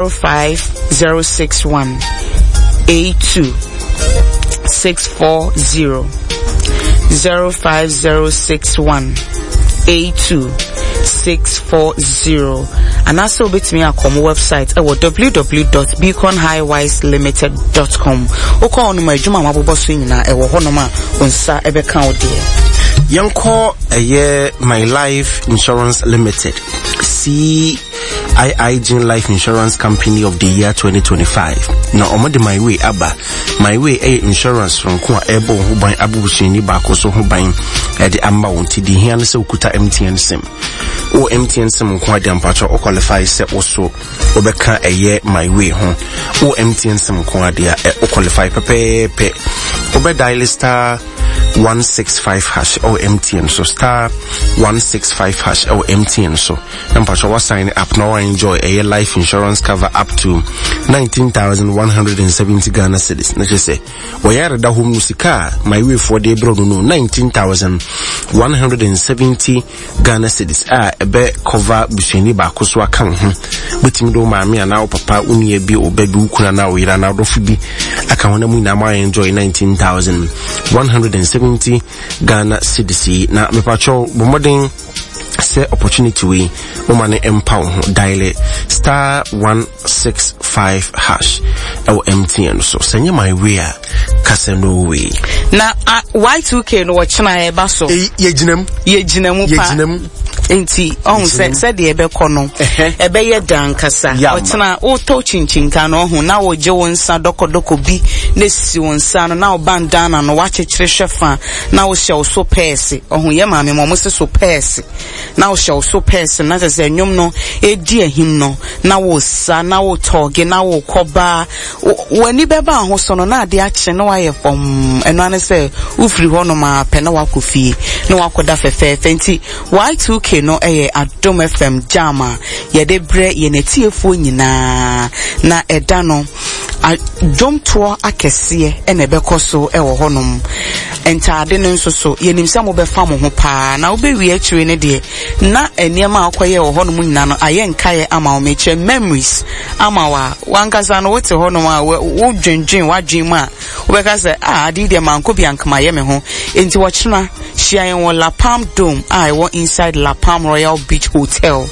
05061 82640 05061 82640 and also bit me at website www.beaconhighwiselimited.com. Oko on my juma mabubo swingina ewo honoma unsa ebe count dear. Yanko a year My Life Insurance Limited. CIIG Life Insurance Company of the year 2025. Now, omode my way abba. My way a insurance from Kwa Ebo who buy Abu Shini Bakoso who buying at the amount the Hianse Ukuta MTN SIM. O MTN SIM Kwa Dampacho or qualify set also Obeka a year my way home. O MTN SIM Kwa dia or qualify pepe. Obe dial star 165 hash or MTN so star 165 hash or MTN so Dampacho was sign up now enjoy a year life insurance cover up to 19,170 Ghana cedis. Na just say where da home musika my way for the bro no 19,170 Ghana cedis ebe cover busheni ba koso aka ho betimi do maami ana papa uni bi obedu kuna na wira na do fibi aka wona mu na ma enjoy 19,170 Ghana cedis na mepacho bomodin say opportunity we woman empower dial star 165 hash or MTN so send my way kaseno way na Y2K no wachina eba so ye jinem pa enti on said the ebe kono ebe ye dan kasa wachina o to chinchinka no ho na wo je wonsa doko bi na si wonsa no na wo bandana no wachechire hwefa na wo hye so pese ohun ye maame mo se so pese na wo hye so pese na se nyom no edi ahim no na wo sa na wo toge na wo koba wani beba ho so no na ade ache no wa ye fom eno ane se ufiri ho no ma pe na wakofie na wakoda fefe enti Y2K no Adom FM jama ye de bre ye netiefuo nyina na eda no adwomto akese ene bekoso ewo honom entade no nso so ye nimsa mo befa mo ho pa na obewi akire ne de na eniema akoye wo honom nyina no ayenkaye ama o meche memories ama wa wankaza no wote honom a wo dwendwen wadwen mu a obeka se adi de manko biankama ye me ho enti wo chena hia won La Palm Dome I want inside La Palm Royal Beach Hotel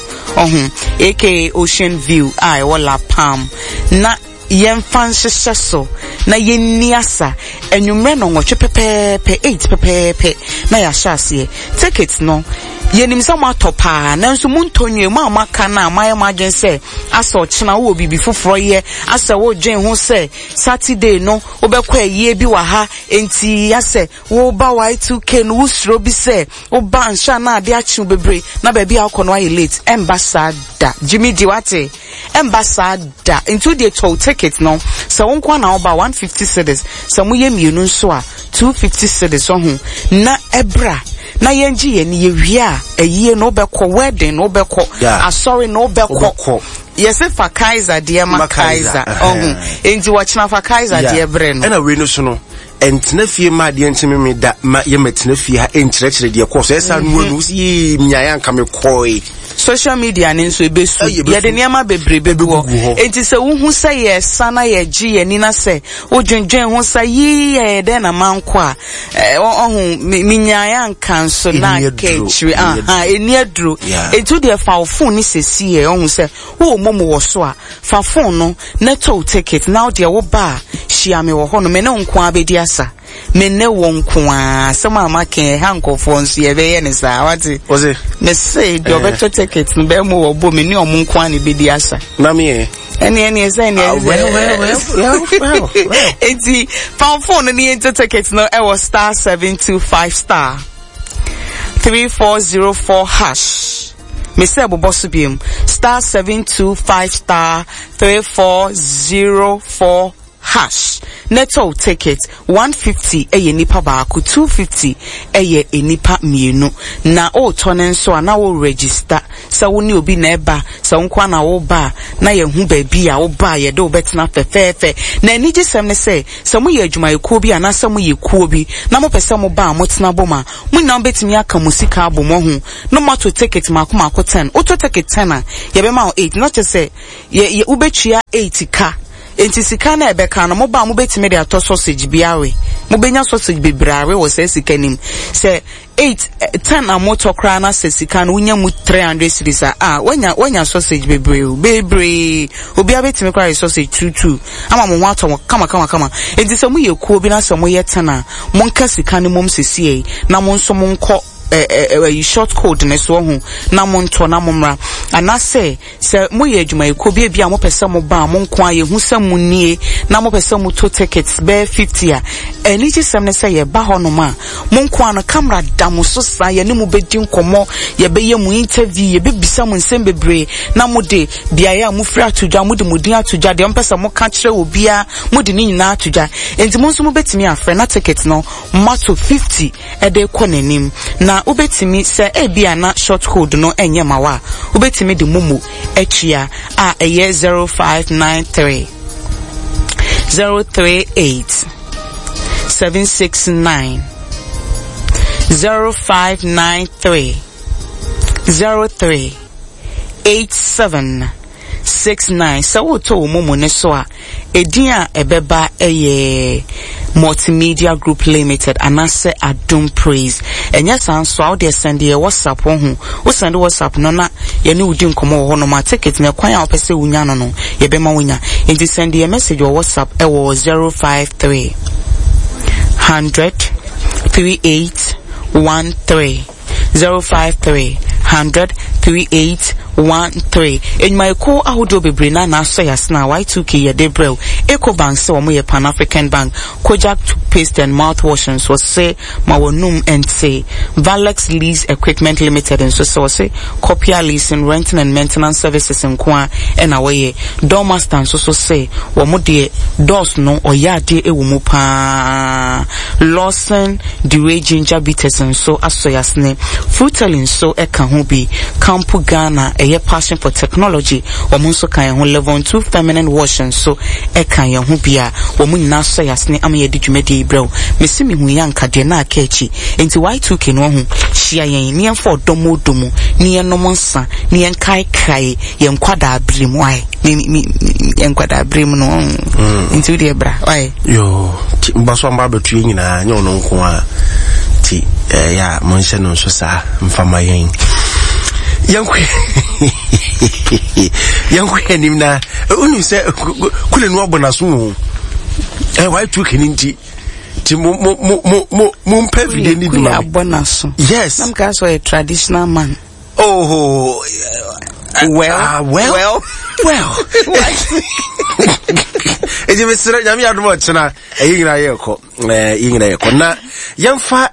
aka Ocean View I want La Palm na yemfan hyehyɛ na yenniasa enwumre no nwotwe pepepe 8 pepepe na ya hyase tickets no yenim sa matopa na nso muntonwe mu amaka na amaye magense asa ochena wo bibi foforo ye asa wo dwen ho se Saturday no obekwa ye bi wa ha enti yase wo ba Y2K no wusro bi se wo ba nsha na ade achi bebre na ba bia akono aye late ambassador Jimmy Diwate ambassador into the toll ticket no so wonko na oba 150 cedis so mu ye mienu nso a 250 cedis ho na ebra na yenji ye ni yewia eyiye no beko wedding no beko sorry no beko yes fa Kaiser dear ma Kaiser enti wachina fa Kaiser dear bre no ena we no so no entena fie ma de ntime me da ma ye metena fie ha enkyerɛkyerɛ de kɔ so esa no no si mnyaya nka me kɔe social media ni nso ebesu ye de niama bebrebe wo enti se wo hu se ye sana ye gi ye ni na se wo dwendwen hu se ye de na manko a ohun mnyaya nka nso na kechiri eni aduro enti de fa phone ni sesi ye ohun se wo momo wo so a fa phone no na toll ticket now de wo ba hia me wo ho no me ne nko abedi asa me ne won ko a sama make hankofo nso ye be ye ne sa wati oze me say the better ticket no be mo wo bo me ne omun ko an bedi asa na me any well enti phone ni enter ticket no e was star 725 star 3404 hash me say bobosu biem star 725 star 3404 hash netto ticket 150 eye nipa baako 250 eye enipa mienu na o tonen so na wo register sa woni obi na eba sa wonkwa na wo ba na ye hu ba bi a wo ba ye de obetna fefefe na ni gisem ne se sa mu ye adwuma ekuo bi ana sa mu ye kuo bi na mo pese mo ba mo tena boma mu na betimi aka musika abomo hu no moto ticket makoma ko 10 auto ticket 10 a ye be ma 8 not to say ye ubetria 80 ka enti sika na ebeka no mo ba mo betimi de ato sausage biawe mo benya sausage bebrawe wo se sika nim se 10 a moto kra na se sika no nya mu 300 cedis a wanya sausage bebre obi abetimi kra sausage 22 ama mo wato kama enti se mo ye kuo bi na se mo ye 10 a mo nka sika no mom sesie na mo nso mo nko short code ne so hu na mo nto na mo mra anase se mo ye adwuma ekobi bia mo pese mo ba mo nko aye hu se mo nie na mo pese mo to tickets be 50 a eni ti sem ne se ye ba ho no ma mo nko an camera da mo so sa ye ne mo bedi nkomo ye be ye mo interview ye be bisa mo nsem bebre na mo de bia ya mo fra atudwa mo de mo din atudwa de mo pese mo ka kire obi a mo de ni nyina atudwa enti mo nso mo betimi afre na ticket no mato 50 e de kɔ nanim na ubetimi se ebia na short code no enye mawa ubetimi de momo echia a eye 0593 038 769 0593 03 8769 so woto momo ne so a edin a ebeba eye Multimedia Group Limited anase Adum Praise enya sanso how dey send your WhatsApp ho wo send WhatsApp no na ye ne udi nkomo ho no ma ticket na kwan a opese wunya no no ye be ma wunya enti send your message or WhatsApp e wo 053 100 3813 053 100 3813 in my ko ahodo bebre na so yasna Y2K ye debrel Ecobank se omo ye Pan African Bank Kojak toothpaste and mouthwash and so say ma wonum and say Valex Lease Equipment Limited and so say Copia leasing renting and maintenance services in kwa and away Doormaster and so say womo de doors no oyade ewumu pa Lawson Dewey Ginger Bitters and so aso yasne Fruitelin so eka ho bi Campo Ghana a passion for technology womunso kan ho level 2 feminine wash and so e kan ye ho bia womun na so yasne am ye dwumede brɛw mesimi hu yanka de na akachi enti Y2K no ho hia yen ne enfo domodomo ne enom nsa ne yen kai yen kwada abrim wai yen kwada abrim no enti de bra wai yo mbaso amba betu nyina nya ono nko a ti ya monhye no so sa mfama yen yankwe nimna unu se kule no abona so Y2K ninti ti mo pevide ni duma abona so yes some guys were a traditional man well eje mesira nyame adom chena yingira yeko na yamfa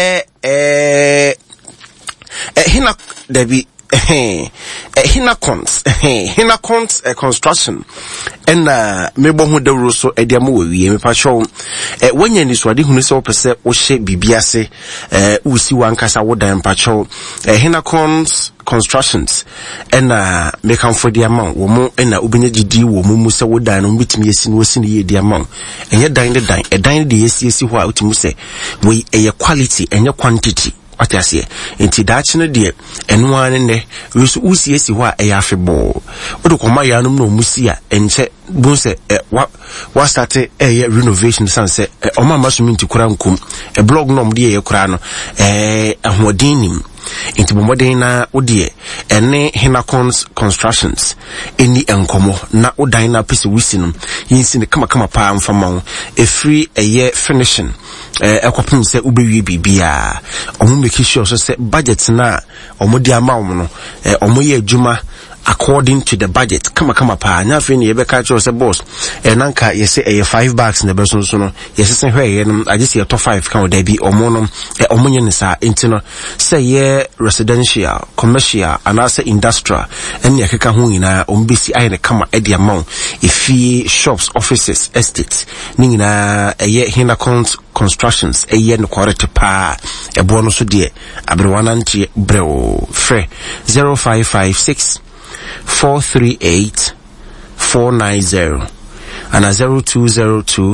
hina debi Hinacons construction and mebo hu de so ediamo we me pa show wanya ni so ade hunu se opese wo hye bibiase usi wankasa wo dan pa show Hinacons constructions and make am for the amount wo mo na obenya gidi wo mu se wo dan no bitimi yesi no wasi ne ye the amount enye dan de yesi ho a utimu se we quality enye quantity Atiasie enti daachine de eno ane ne usi esi ho a afebo odo koma ya no musi a enche bonse wa start renovation sanse oma masuminti kura nkum blog no mde ye kura no ahodenim enti bomoden na odie ene Hinacons constructions eni enkomo na odan na pese wisinum yinsi ne kama pa mfama free finishing ekopim se ubewie bibia omo make sure so se budget na omo di amount no omo ye adwuma according to the budget. Kama pa nya fe ne yebeka cho say boss nanka yese $5 na beso so no yese hwe no agese ye to 5 kan da bi omonom omonye ne sa intino say ye residential commercial and also industrial and yakeka ho nyina ombesi aye ne kama e amount ifi shops offices estates ningina ye hina constructions ye no quality pa e bo no so de abrewana ntie brew free 0556 438 490 and 0202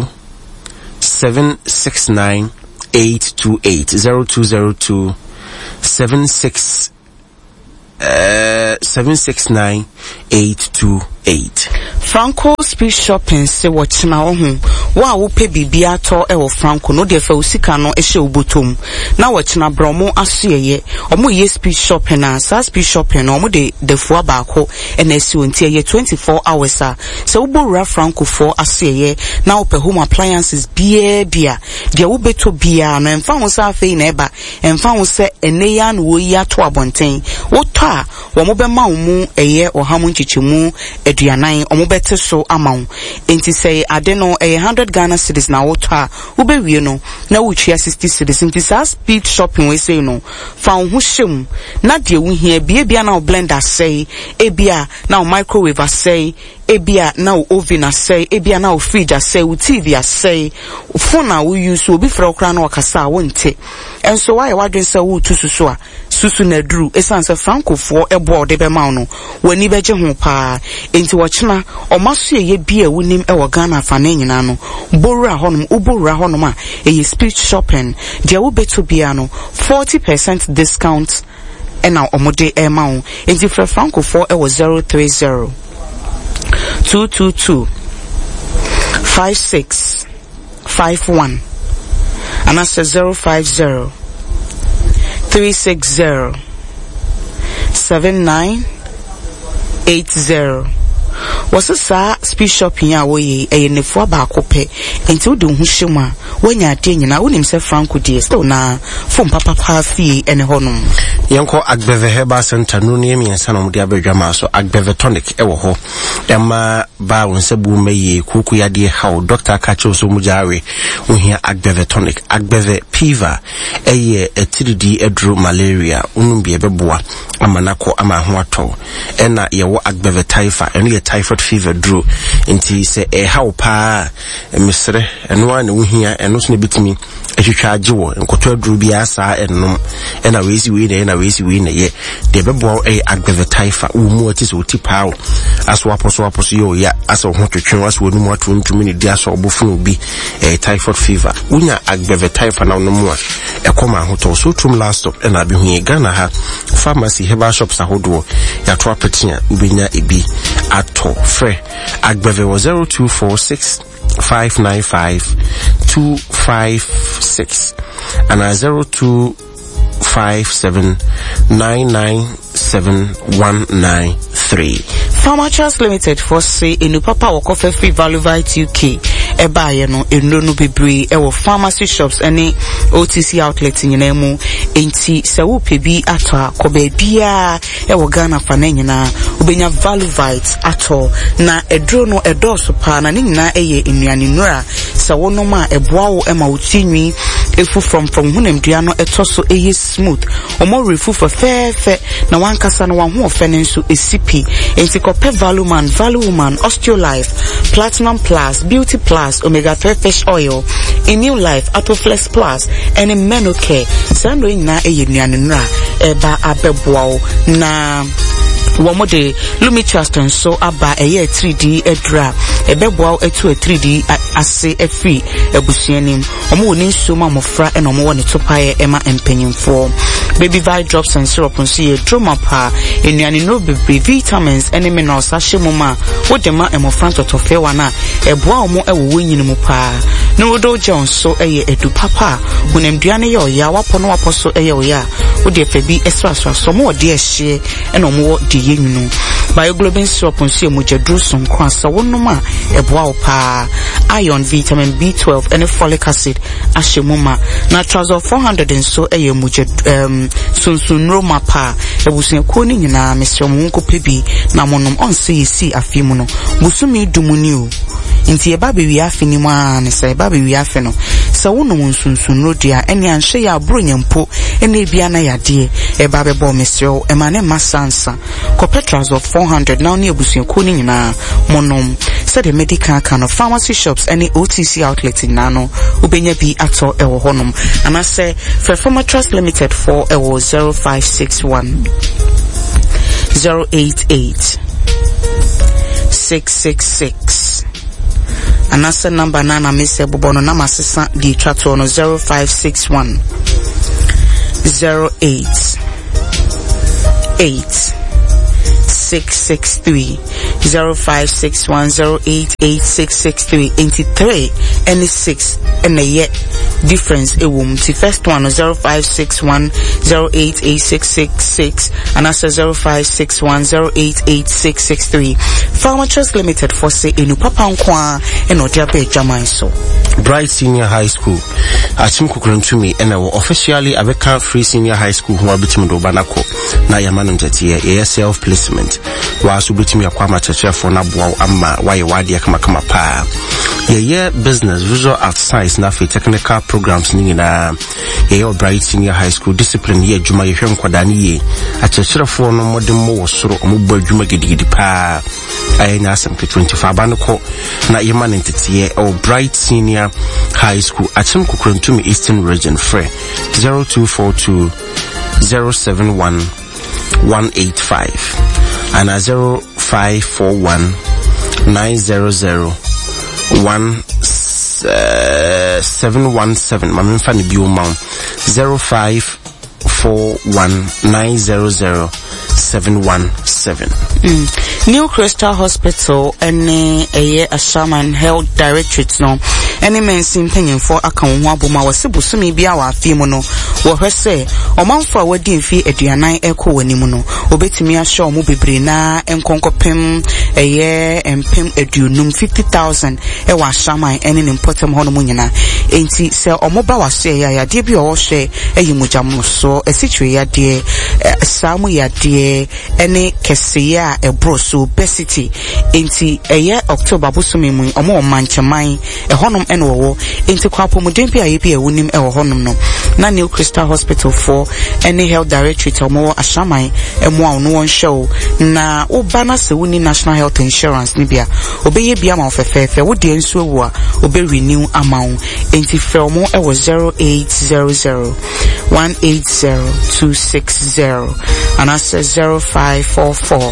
769 828 0202 769 828. Franco Speed Shopping se watchna ohu wa wo pe bibia to e wo Franco no de fa usika no e hye obotom na watchna bromo asoye omo ye Speed Shopping na sa Speed Shopping no omo de defua baako e na esi onti ye 24 hours a se wo bora Franco for asoye na wo pe home appliances bia de wo beto bia no emfa wo sa afei na eba emfa wo se ene ya no wo ya to abonten wo to a wo mo be ma wo mu eye ohamu nchichemu eduanan omo bete so amount enti say ade no 100 Ghana cedis na wo to a wo be wie no na wo twia 60 cedis enti sa Speed Shopping we say no fa wo ho hyem na de wo hia bia na wo blender say ebia na wo microwave say ebia na wo oven say ebia na wo fridge say wo TV say phone na wo use obi fra okra na wakasa wo nte enso why wadwen say wo tususu a susu na duru esanse Francofo ebo de be ma no wani beje ho pa enti wochena omaso ye bia wonim e wo Ghana fa na nyina no borura honom uborura honom a e Speed Shopping dia wo beto bia no 40% discount e na omode e ma wo enti fra Francofo e wo 030 222 5651 and that's 050 360 7980 was a Speed Shopping away a nefua bakope until the Hushima when you're doing now himself Franco dear still na from Papa Pafi and Honum. Yanko Agbeve Heba Center no near me and son of the Aberjama so Agbeve tonic ewo Emma ba unsebu meye kuku ya die how Dr. Kacho so mujari unhia Agbeve tonic Agbeve Piva eye 3D edru malaria unumbi ebeboa amanako ama hoato ena yewo Agbeve Taifa ene typhoid fever drew inti se how pa misre enwa ne uhia eno so ne bitimi ehwehwa agewo enkoto adru bia saa ennom ena wezi we na ye de bebo Agbeve Taifa umu ati so tipa aso aposo yo ya aso ho twetwe aso wonu mu ato ntumi ne dia so obofunu bi typhoid fever unya Agbeve Taifa na onomu a ekoma hoto so tum last stop ena bi hu Ghana ha pharmacy herbal shops ahodo ya to apetia ubenya ebi ato free Agbeve was 0246 595 256 and 0257997193. Pharmaceuticals Limited for say enu papa wakofe free value vite UK eba ye no enu no bebre e wo pharmacy shops any OTC outlets nyina mu enti se wo pebi ato akoba bia e wo Ghana fa na nyina ubenya value vite ato na edro no edoso pa na nyina eye enuane nura se wo no ma eboa wo ema utinwi efu from hunem dua no etoso eye smooth omo refu for fefe na wankasa no wan ho ofene nso esipi enti kope value woman osteolife platinum plus beauty plus omega 3 fish oil immune life atoflex plus and menocare sando nyina eye nuane nura eba abeboa na womode lumichaston so aba eye 3D edra ebeboa etu 3D ase afri ebusuanim omo woni nso ma mofra ena omo woni topaye ema empanyimfo baby vi drops and syrup nso ye droma pa enuane no bebre vitamins ene minerals ahemuma wodema emofra totofe wana eboa omo ewo nyini mu pa no wodo jonso eye edu papa hunem duane ye oya wapo no wapo so eye oya wode febi esra so mo de ehye ena omo de yenyunu bioglobin syrup nso ye mojadru so nkwa sa wonoma eboa opa iron, vitamin B12 and folic acid ashemuma na trouser 400 and so eye muje sunsunro mapa ebusun ko ni nyina mesrem nko pebi na monom on see afimu no busumi dumuni o nti e ba be wi afini mu an se ba be wi afi no se wonom sunsunro dia ene anhye ya abro nyampo ene bia na yade e ba be bo mesrem e ma ne masansa ko trouser 400 na oni ebusun ko ni nyina monom said the medical kind of pharmacy shops any OTC outlets in Nano ubenya bi ato ewo honum and I say Performer Trust Limited for ewo 0561 088 666 and I say number nana Miss Bobono nama sisa di trato no 0561 088 663 0561088663 83 and 6 and a yet difference a womb. The first one 0561088666 and that's 0561088663. Farmer Trust Limited for say inu papa nkwa and ojabe jamai so. Bright Senior High School Achim Kukurantumi and officially Aveka Free Senior High School who are between Dobanako na yamanu njeti self placement wa subitimi akwama cheche for na bua amma wa yewadi kama pa ye business visual art science na fe technical programs ni na ye Bright Senior High School discipline ye adwuma ye hwe nkwadani ye achechirefo no modem mo wosoro omubba adwuma gidigidi pa ayenya asem 25 banko na yema nentete o Bright Senior High School Achim Kukurantumi Eastern Region Free 0242 071 185 and 0541 900 1717 mamin fani bioma 0541 900 717. New Crystal Hospital any a Ashaman Health Directorate no any men simping for account wabuma was Busumi Biawa Fimono or her say or man for wedding fee at Diana Echo Wenimuno Obetimia Shaw Mubibrina and Concopim a year and Pim edunum 50,000 ewa Shamai and in important Honomunina ain't he sell or mobile say ya debi or share a Yumujamu so a situation dear Samu ya dear any Kessia a broso obesity inti a year October busumi mu omo manchamai a honum eno inti kwapo mudempi ayebi e wonim e honum no na New Crystal Hospital for any health directorate omo ashamai emo no won show na obana se woni national health insurance ni bia obeye bia ma ofefefe wo de nso ewu a obe renew amount inti felmo e wo 0800 180260 and I said 0544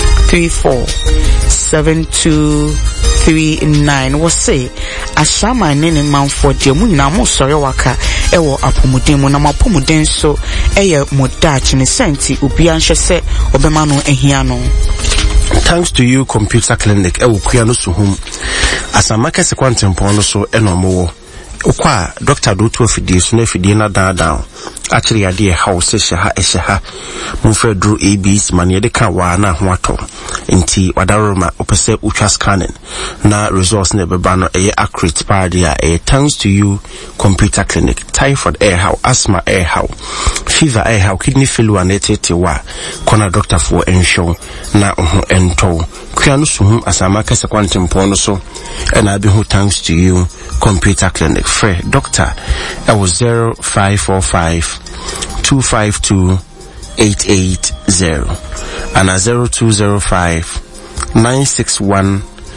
347239 was say ashama nene man for the muna mo sorry waka ewo apomuden na mapomuden so eye modach ne senti obi anhwe se obema no ehia no. Thanks to you computer clinic ewo kua no so hom asamaka se kwantempon no so enomo okwa Dr. Dotu afidie so na afidie na down actually yade house sheha mufre drew abs man yede kan wa na ho ato nti wadaroma opese utwa scanning na results na beba no accurate paradia thanks to you computer clinic typhoid how asthma how fever how kidney failure na tete wa kona doctor for ensure na ho ento kuanu suhum asama kase kwantempon no so na be who thanks to you computer clinic free doctor I was 0545 252 880 and 0205 961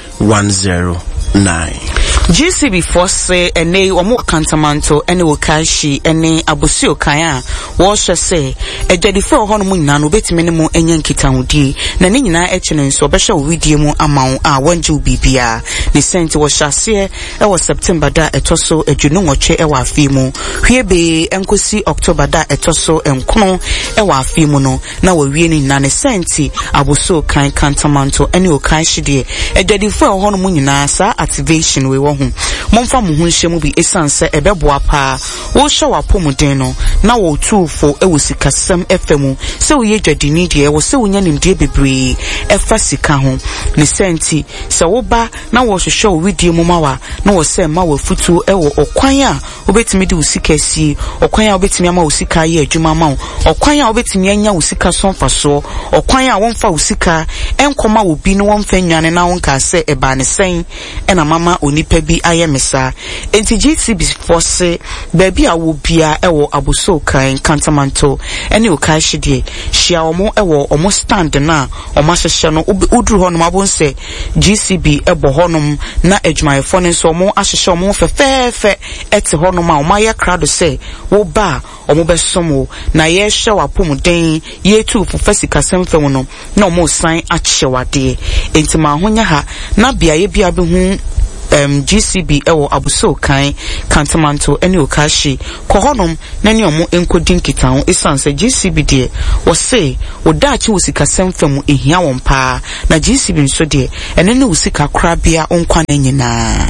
109. GCB force say ene omo kantamanto ene wokashi ene abusio kan a wo hwe say edwadifo ho no mu nyina no betime ne mu enya nkitahudi na ne nyina ekene nso obehwe widie mu amawo a wanje bibia ne senti wo hyase e wo September da etoso edwunu nwotwe e wa afi mu hwebe enkosi October da etoso enkono e wa afi mu no na wo wie ne nyina ne senti abusio kan kantamanto ene wokashi de edwadifo ho no mu nyina sa activation we wo hu momfa mo hu hye mu bi esanse ebeboa pa wo hye wapomuden no na wo tuufo ewo sikasem efemu se wo ye dwadini de wo se wo nya nimde bebre efa sika ho ne senti se wo ba na wo hwehwe wo widie mu mawa na wo se ma wo futu ewo okwan a obetimi de wo sika si okwan a obetimi ama wo sika ye adwuma ma wo okwan a obetimi anya wo sika sonfa so okwan a wonfa wo sika enkoma wo bi no wonfa nwane na wonka se eba ne sen ena mama onipa bi aye mesa enti GCB force baby a wo bia ewo aboso kan kantamanto ene o ka hye hia omo ewo omo stand na omo ahyehyɛ no uduru hɔ no mabonse GCB ebo hɔnom na adwumayefo ne so omo ahyehyɛ omo fefefe ete hɔ no ma omo aye krado se wo ba omo besomo na ye hwɛ wapomuden ye tu fufasika semfem no na omo san akyewade enti ma honya ha na bia ye bia be hu GCB ewo abuso kan kantamanto ene okashi kohonom na ne omo enkodin kitan esanse GCB de wo se wo daachi wo sika semfam ehia won pa na GCB nso de ene ne wo sika krabia onkwa na nyina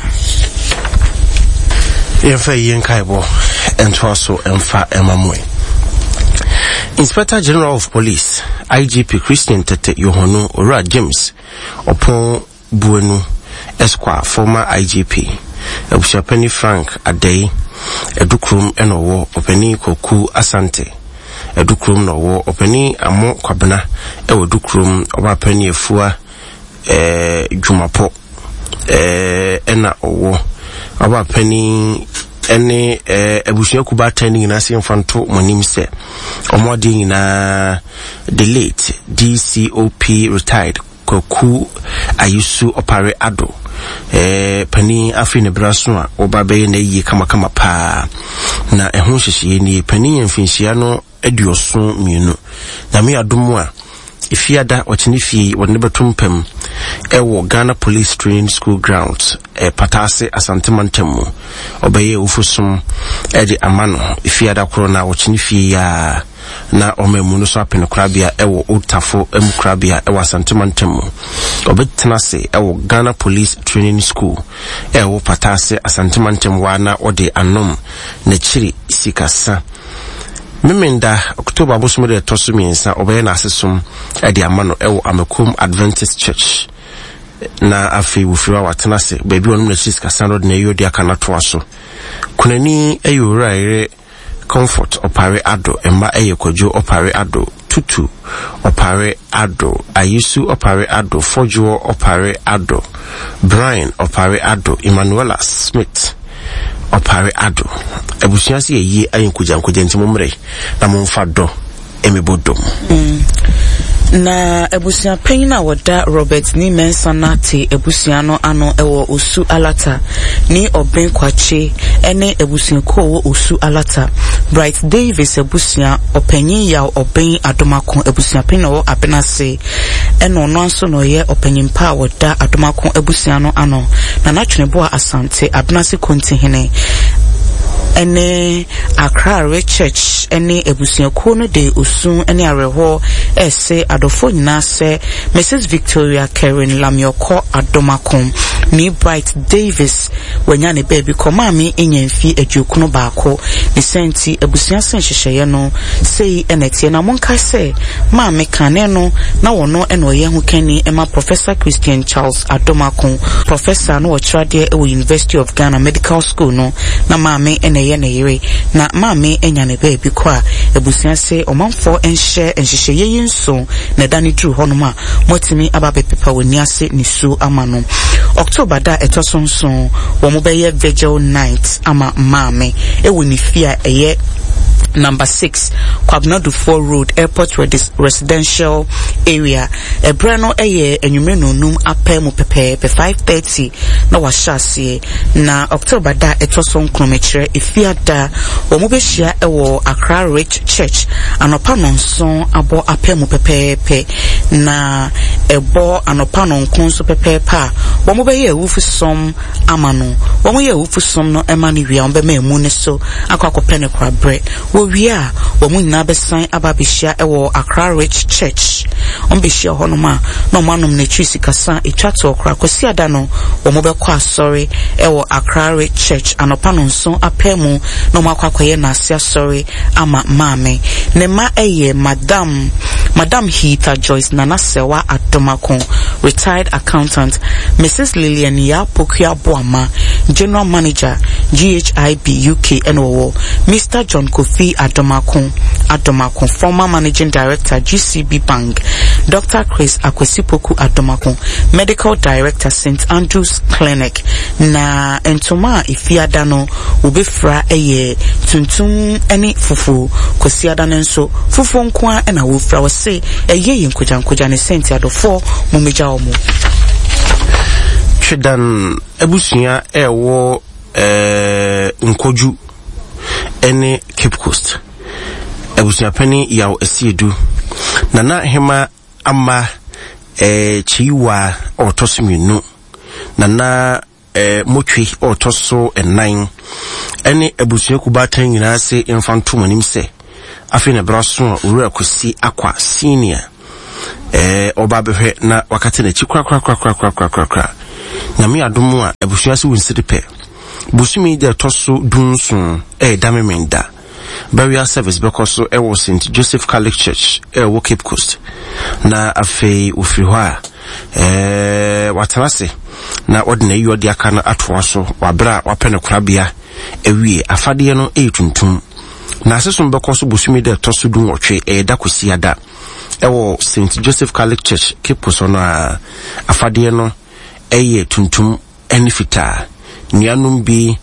yefa yenkaibo entwaso emfa emamwe. Inspector General of Police IGP Christian Tete Yohonu Ora James upon Buenu Esquire, former IGP, Ebushapeni Frank Adey, Edukrum Enowo, Openi Koku Asante, Edukrum Nowo, Openi Amo Kwabena, Edukrum Obapeni Efua, Jumapo, Ena Owo, Obapeni Ene Ebushia Kuba training in Asian Fanto Monimse, Omodi na the late DCOP retired. Koku Ayusu Opare Ado pani afi ne braso a obabe na yi kama pa na ehun hyehye ni pani mfinhia no aduoso mienu na me adomu a ifiada otinifi wonne betumpem ewo Ghana Police Training School grounds patase asantemantemu obaye ufusum edi amano ifiada korona otinifi ya na omemu no so apene krabia ewo utafo krabia ewo asantemantemu obetenase ewo Ghana Police Training School ewo patase asantemantemu wana ode anom na chiri sikasa Memenda October abosumede tosumiensa obeye na asesum edi amano ewo Amekum Adventist Church na afi wufira watenase baby onum na sikasa no de na yodi akana to aso kunani ayura ire Comfort Opare Ado Emma Eyekojo Opare Ado Tutu Opare Ado Ayusu Opare Ado Fojuo Opare Ado Brian Opare Ado Emmanuela Smith Opare Ado Ebusiasi ye ayinkuja nti mumre na mumfa do emibodom na ebusia penina wada Robert ni mensanate ebusia no ano ewo Osu Alata ni Oben Kwache ene ebusia ko wo Osu Alata Bright Davis ebusia openyin ya Oben Adomako ebusia penina wo apenase eno no nso no ye openyin pa wada Adomako ebusia no ano na natwenebo asante abenase kontihene ene Accra Church ene ebusuakuo no de Osun ene areho ese adofo nyina se Mrs Victoria Karen Lamioko Adomakom ni Bright Davis wanya ne baby komami enyamfi adwokuno baako ne senti ebusua senhyehyeye no sei enetie na monka se ma mekane no na wono ene oye hu kani ema Professor Christian Charles Adomakom professor no ochrade e University of Ghana Medical School no na maame ene ye na yire na maame enya ne baby kwa ebusua se omanfo enhye enhyehyeye yinso na dani dru honoma motimi ababe pepa woni ase nisu amano October da etosonson wo mo beye vigil night ama maame e woni fia eye number 6 Kwabnadu 4 Road Airport Residential Area Ebrano eye enwumre nonum apemu pepe 5:30 na washase na October da etoson krometire ifiada wo mo behia ewo Accra Rich Church anopa nonson abo apemu pepe na ebo anopa nonkonso pepe pa wo mo beye ewufusom amano wo mo ye ewufusom no emani wia ombe memu ne so akwa kopene kwabre wo wia wo mu nyina besan ababehia ewo Accra Rich Church ombehia honoma no manom na twisi kasa etwato okra kwasi ada no wo mo bekọ asori ewo Accra Rich Church anopa no nso apemu no makwakoye na asia sorry ama mame ne ma eye madam Hita Joyce Nanasewa Adomakon, retired accountant, Mrs. Lillian Yapokia Boama, General Manager, GHIB UK NOO, Mr. John Kofi Adomakon, former Managing Director, GCB Bank, Dr. Chris Akwesipoku Adomakon, Medical Director, St. Andrew's Clinic, na entoma ifiadano ubefra eye tuntum eni fufu kwesiadano nso fufu nkwa na wofra wose eye yenkojankoja ne senti adofo mumeja omo Twedan ebusuya ewo nkoju ene Cape Coast ebusuya pani yaw esiedu nana hema ama chiwa otosuminu nana motwe otoso enan ene ebusuya kubatan nyina se infantum anim se afi na braso owura kosi akwa senior oba behwe na wakati na chikra nyame adomu a ebusuya se wonsidipe busumi de toso dunsun damemenda burial service because was St. Joseph Catholic Church Cape Coast na afei ofihwa watanase na ordinary yodi aka na atoa so wabra wapene krabia ewie afade no tuntum na asesum bekoso busumi de toso dun otwe da kosi ada ewo St. Joseph Catholic Church Cape Coast no afade no tuntum enifita nianum bi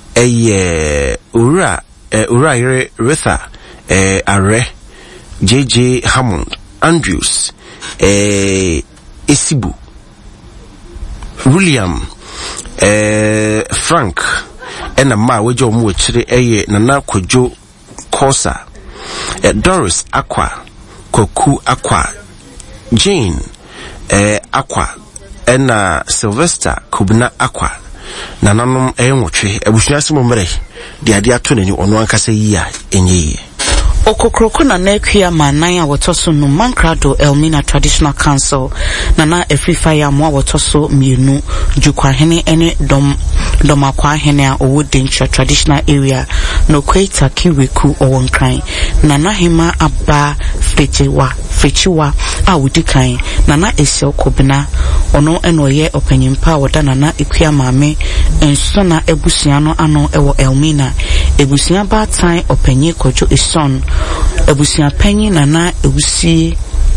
ura Retha Are JJ Hammond Andrews Esibu William Frank ena ma wejo mu chire nana Kojo Kosa Doris Aqua Koku Aqua Jane Aqua ena Sylvester Kubna Aqua nananom enwotwe abusuase momre de ade ato nani ono ankasa yi a enye Okokroko na nekwia manan a wotoso no Mankrado Elmina Traditional Council nana efifa ya mo wotoso mienu jukwahene ene domakwahene a owodencha traditional area no kweta kiweku owonkran nana hema aba fechiwa a wudikan nana esel kobina ono enoye opanyimpa woda nana ekwia maame enso na ebusiano ano ewo Elmina ebusia ba tan opanyi Kojo Ison ebusia panyi nana ebusie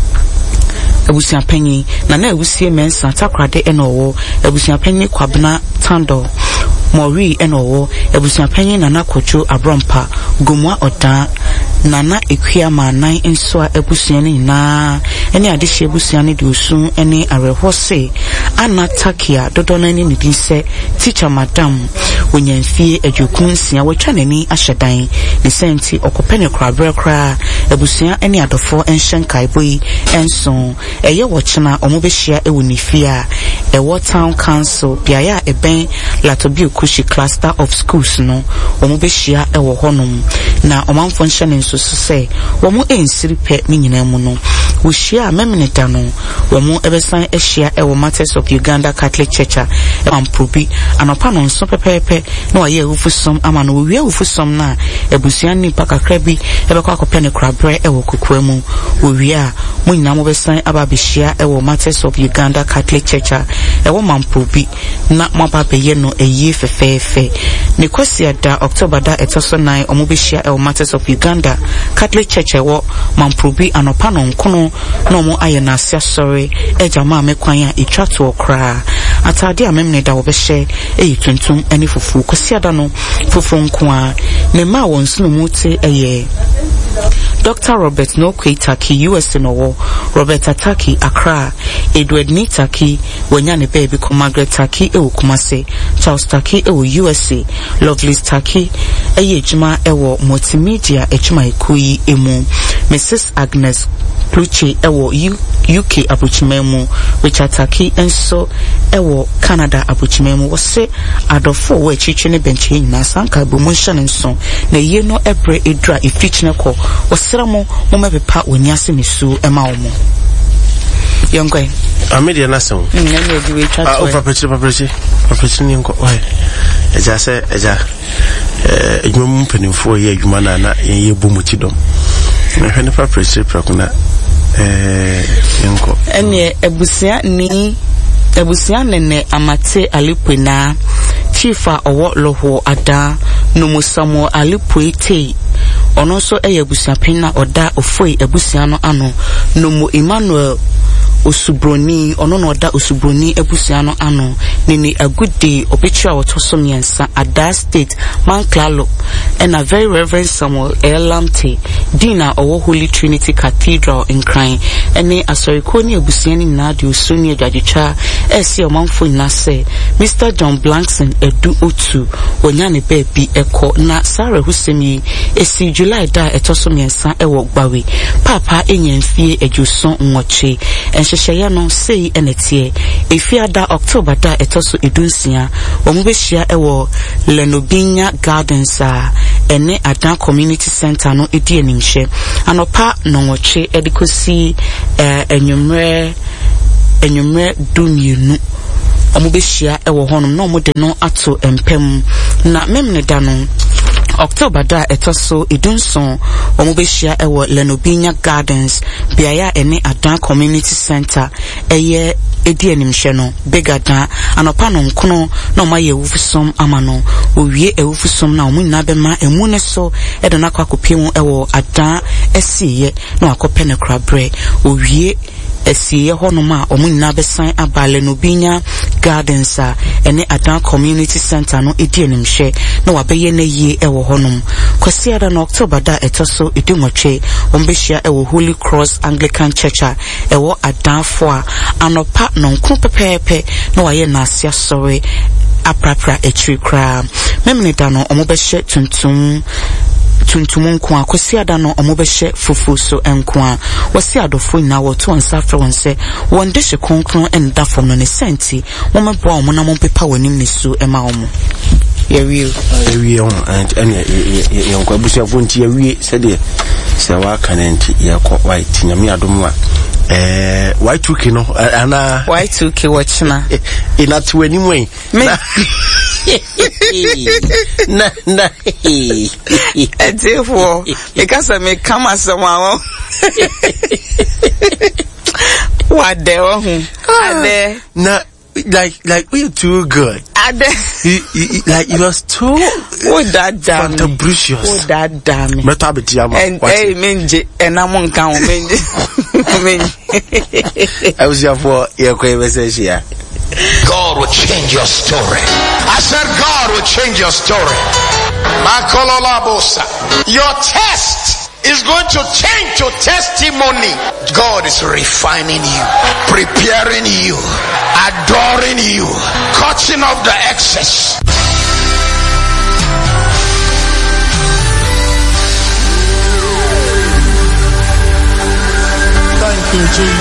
nana ebusie mensa takrade enowo ebusia panyi Kwabna Tando Mori enowo ebusia panyi nana Kojo Abrompa Gomwa Oda nana ekwia manan enso a ebusia ni na ene adehye ebusia ni de osun ene arehose anatakia dodona ni nidinse teacher madam onyanfie adwokunsia watwa nani ahyedan ne senti okopene krabrekra ebusia ene adofo enhyenkai boyi enso eye wochena omobehia ewonifia ewo town council biaya eben Latobio Kushi cluster of schools no omobehia ewo honom na omanfo nhye nso se womo ensiripe ni nyina mu no wohia memeneta no womo ebesan ehia ewo Martyrs of Uganda Catholic Church amprobi anopa no nso pepepe na waye ufusom ama no wie ufusom na ebusuan ni pakakra bi ebekwa akopene krabre ewo kokoamu wie a mo nyina mo besan ababehia ewo Martyrs of Uganda Catholic Church ewo mamprobi na mababeye no eyi fefefe ne kwasi ada October da etoso 9 omobehia ewo Martyrs of Uganda Catholic Church ewo mamprobi anopa no nkono na omo ayena asia sorry ejama mekwan a etwato okra atade amemne da wobehye tuntum eni fufu kwasi ada no fufu nkoa ne ma wonsu no mute Dr. Robert Nokwetaki US no Robert Ataki Accra Edward Nitaki wanyane baby ko Margaret Taki ewo Kumase Charles Taki ewo USA Lovelace Taki ejuma ewo multimedia ejuma ikuyi emu Mrs. Agnes Pluche ewo UK abuchimemu, Richard Taki enso ewo Canada abuchimemu. Wose adofo we chichene benchi na sanka bumusha nso na ye no ebre edra ifichine ko wasra mo mebepa oniase nisu ema omo yongwe amedia naso nne di we chat paprechi ni nko why eja se eja edwuma mpanimfo ye edwuma na ye bomuti dom na hwe ne paprechi prakuna nko ene ebusia nene amate alipwena chifa owo loho ada no musamo alipwete ono so ebusia pena oda ofoi ebusia no ano no mu Emmanuel Osubroni ono no oda Osubroni ebusia no ano nini agude obetua wotosom yensa ada state manklalo and a very reverend Samuel Elamte Dina owo Holy Trinity Cathedral in Crying ene asorikoni ebusia ni na de osoni adwagicha esi omanfo na se Mr. John Blankson edu otu onyane baby eko na Sarah Husemi esi July da etosom yensa ewo gbawe papa enyemfie ejuson nwoche enhyehyeye no sei enetie efiada October da etoso edunsia omubehia ewo Lenobinya Gardens ene Adan Community Center no edi animhye anopa nwoche edikosi enwumre dumienu omubehia ewo honum no mode no ato empem na memne da no October da etoso edunson omubehia ewo Lenobinya Gardens biaya ene Adan Community Center eye edi animhye no begada anopa no nkono na omaye wufusom amano owie ewufusom na omunna bema emu ne so edona kwakopemu ewo Adan esiye na akope ne krabre owie esiye honoma omunna besan abale no binya Gardens ene Adan Community Center no edi animhye na wabeye na yie ewo honum kwasiada na October da etoso edumotwe ombehia ewo Holy Cross Anglican Church ewo Adan foa anopa no nkru pepepe na waye na asia sore aprapra etri kra memne da no omobehye tuntum nko akwasiada no omobehye fufuso enko a wasi adofo nyina woto nsafre wonse wonde hye konkron enda fom no ne senti womebo a omona mompepa wanim nisu ema omo yewie on and any yonkwa busia fonti yewie sede se wa kanenti yakọ white nyame adom a Y2K no ana Y2K watchna ina tuani mwen na therefore because I may come as someone what they are na like we too good like you was too that damn fantabricious that damn and hey menje and I'm count I was here for your conversation. God will change your story. I said God will change your story. Your test is going to change to testimony. God is refining you, preparing you, adoring you, cutting off the excess. Thank you, Jesus.